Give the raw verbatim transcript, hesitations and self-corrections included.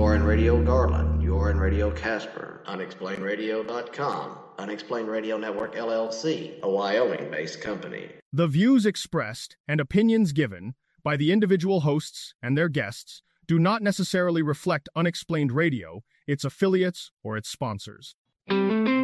You're in Radio Garland. You're in Radio Casper. Unexplained Radio dot com. Unexplained Radio Network, L L C, a Wyoming-based company. The views expressed and opinions given by the individual hosts and their guests do not necessarily reflect Unexplained Radio, its affiliates, or its sponsors.